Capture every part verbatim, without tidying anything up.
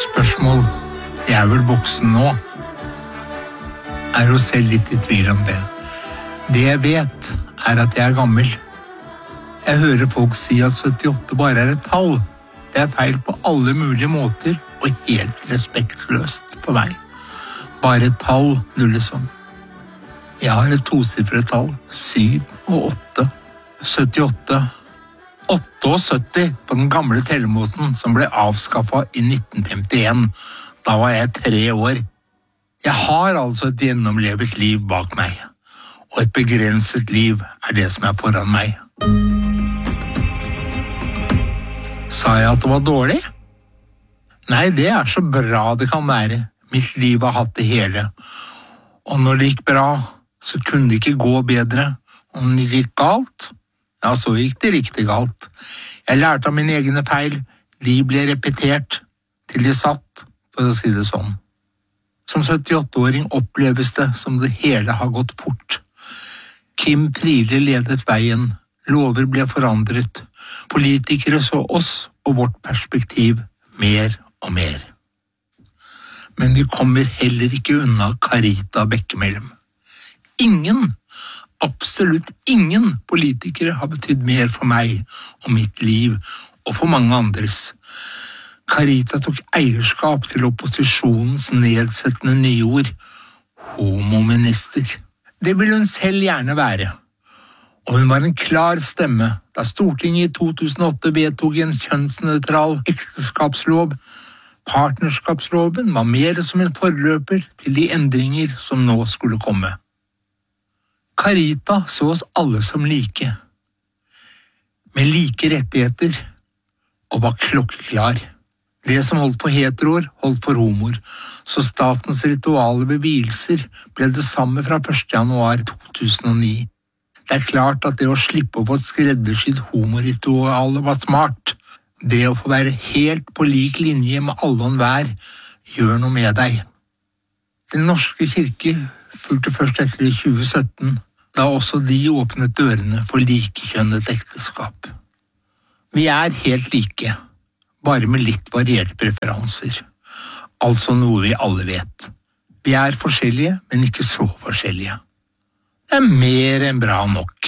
Spørsmål, jeg er vel voksen nå? Er jo selv litt i tvil om det. Det jeg vet, er at jeg er gammel. Jeg hører folk si at syttiåtte bare er et tall. Det er feil på alle mulige måter, og helt respektløst på meg. Bare et tall, liksom. Jeg har et tosifret tall, syv og åtte. syttiåtte. åttiåtte på den gamle tellemåten som ble avskaffet i nitten femtien. Da var jeg tre år. Jeg har altså et gjennomlevet liv bak meg, og et begrenset liv er det som er foran meg. Sa jeg at det var dårlig? Nei, det er så bra det kan være. Mitt liv har hatt det hele. Og når det gikk bra, så kunne det ikke gå bedre. Og når det gikk galt, ja, så gikk det riktig galt. Jeg lærte av mine egne feil. De ble repetert til de satt, for å si det sånn. Som syttiåtte-åring oppleves det som det hele har gått fort. Kim Friele ledet veien. Lover ble forandret. Politikere så oss og vårt perspektiv mer og mer. Men vi kommer heller ikke unna Carita Bekkemellem. Ingen, absolutt ingen politikere har betydd mer for meg og mitt liv og for mange andres. Carita tok eierskap til opposisjonens nedsettende nyord, homominister. Det ville hun selv gjerne være. Og hun var en klar stemme da Stortinget i to tusen og åtte vedtok en kjønnsnøytral ekteskapslov. Partnerskapsloven var mer som en forløper til de endringer som nå skulle komme. Carita så oss alle som like, med like rettigheter, og var klokkeklar. Det som holdt for heteroer, holdt for homoer, så statens rituale ved vielser ble det samme fra første januar to tusen og ni. Det er klart at det å slippe opp et skreddersydd homoritual var smart. Det å få være helt på lik linje med alle og enhver gjør noe med deg. Den norske kirke fulgte først etter i tjue sytten, da også de åpnet dørene for likekjønnet ekteskap. Vi er helt like, bare med litt varierte preferanser. Altså noe vi alle vet. Vi er forskjellige, men ikke så forskjellige. Det er mer enn bra nok.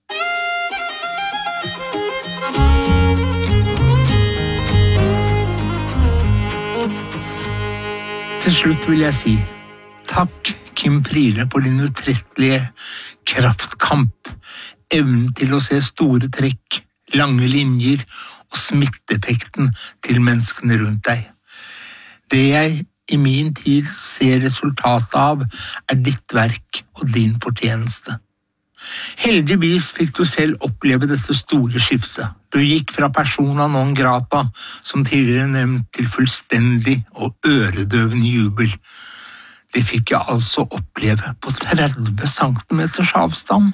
Til slutt vil jeg si takk, Kim Friele, for din utrettelige kraftkamp, evnen til å se store trekk, lange linjer og smitteeffekten til menneskene rundt deg. Det jeg i min tid ser resultatet av, er ditt verk og din fortjeneste. Heldigvis fikk du selv oppleve dette store skiftet. Du gikk fra persona non grata, som tidligere nevnt, til fullstendig og øredøvende jubel. Det fikk jeg altså oppleve på tretti centimeters avstand.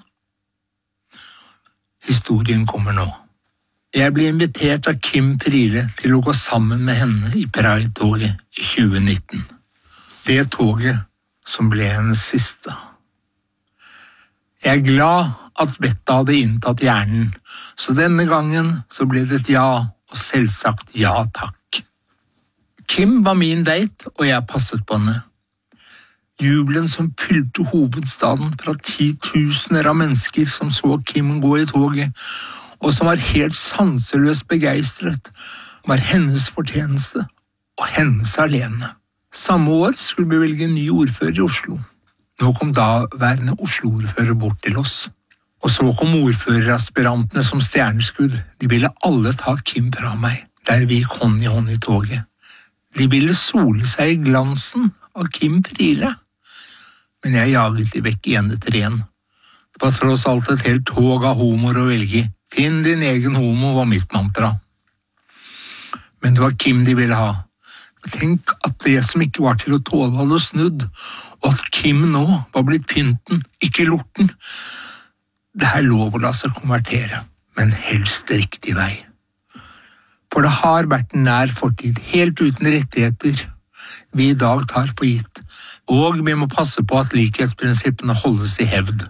Historien kommer nå. Jeg ble invitert av Kim Friele til å gå sammen med henne i Pride-toget i tjue nitten. Det toget som ble hennes siste. Jeg er glad at vettet hadde inntatt hjernen, så denne gangen så ble det et ja, og selvsagt ja takk. Kim var min date, og jeg passet på henne. Jubelen som fylte hovedstaden fra titusener av mennesker som så Kim gå i toget, og som var helt sanseløst begeistret, var hennes fortjeneste og hennes alene. Samme år skulle vi velge en ny ordfører i Oslo. Nå kom daværende Oslo-ordfører bort til oss. Og så kom ordføreraspirantene som stjerneskudd. De ville alle ta Kim fra meg, der vi gikk hånd i hånd i toget. De ville sole seg i glansen av Kim Friele. Men jeg jaget de vekk igjen etter en. Det var tross alt et helt tog av homoer å velge i. Finn din egen homo var mitt mantra. Men det var Kim de ville ha. Tenk at det som ikke var til å tåle hadde snudd, og at Kim nå var blitt pynten, ikke lorten. Det er lov å la seg konvertere, men helst riktig vei. For det har vært en nær fortid, helt uten rettigheter, vi i dag tar for gitt, og vi må passe på at likhetsprinsippene holdes i hevd.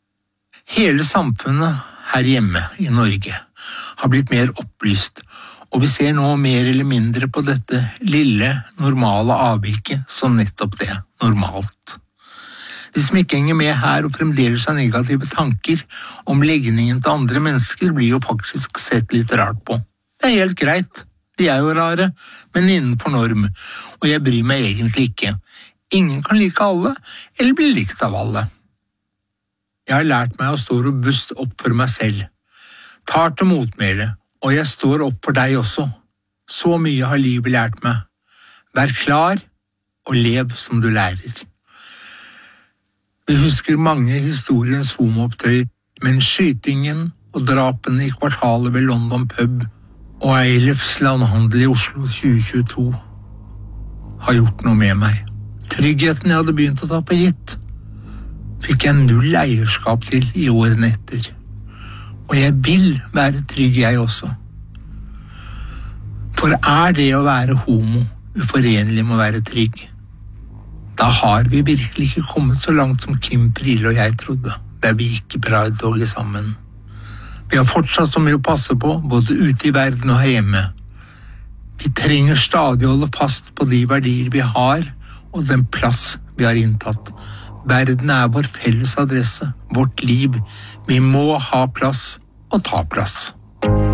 Hele samfunnet her hjemme i Norge har blitt mer opplyst, og vi ser nå mer eller mindre på dette lille, normale avviket som nettopp det, normalt. De som ikke henger med her og fremdeles har negative tanker om legningen til andre mennesker, blir jo faktisk sett litt rart på. Det er helt greit, de er jo rare, men innenfor norm, og jeg bryr meg egentlig ikke. Ingen kan like alle, eller bli likt av alle. Jeg har lært meg å stå robust opp for meg selv. Tar til motmæle, og jeg står opp for deg også. Så mye har livet lært meg. Vær klar, og lev som du lærer. Vi husker mange historiens homoopptøyer, men skytingen og drapene i kvartalet ved London Pub og Eilefs landhandel i Oslo tjue tjueto har gjort noe med meg. Tryggheten jeg hadde begynt å ta på gitt, fikk jeg null eierskap til i årene etter. Og jeg vil være trygg jeg også. For er det å være homo uforenlig med å være trygg? Da har vi virkelig ikke kommet så langt som Kim Friele og jeg trodde, der vi gikk i Pride-toget sammen. Vi har fortsatt så mye å passe på, både ute i verden og her hjemme. Vi trenger stadig å holde fast på de verdier vi har, og den plass vi har inntatt. Verden er vår felles adresse, vårt liv. Vi må ha plass og ta plass.